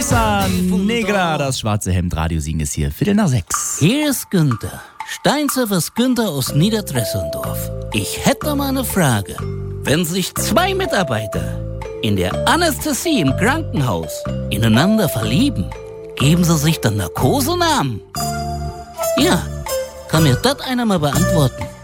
Raza Negra, das schwarze Hemd, Radiosiegen ist hier, 5:45. Hier ist Günther, Steinzeugers Günther aus Niederdressendorf. Ich hätte mal eine Frage. Wenn sich zwei Mitarbeiter in der Anästhesie im Krankenhaus ineinander verlieben, geben sie sich dann Narkosenamen? Ja, kann mir das einer mal beantworten?